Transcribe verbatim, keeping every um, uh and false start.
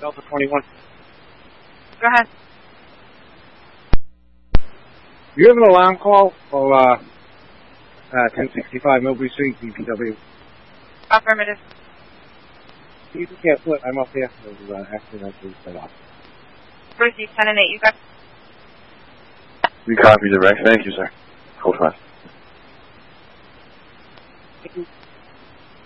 Delta twenty-one. Go ahead. You have an alarm call for uh, uh, ten sixty-five Millbury Street, D P W. Affirmative. You can't flip. I'm up here. It was uh, accidentally set off. Receive ten and eight. You got. We copy direct. Thank you, sir. Hold fast.